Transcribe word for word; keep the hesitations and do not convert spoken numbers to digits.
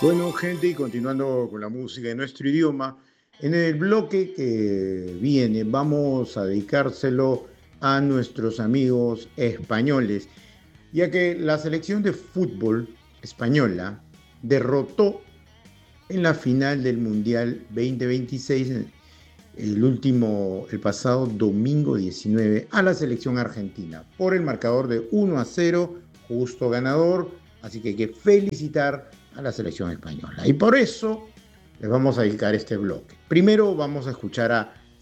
Bueno, gente, y continuando con la música de nuestro idioma, en el bloque que viene vamos a dedicárselo a nuestros amigos españoles, ya que la selección de fútbol española derrotó en la final del Mundial dos mil veintiséis, el último, el pasado domingo diecinueve, a la selección argentina por el marcador de uno a cero, justo ganador. Así que hay que felicitar a la selección española. Y por eso les vamos a dedicar este bloque. Primero vamos a escuchar a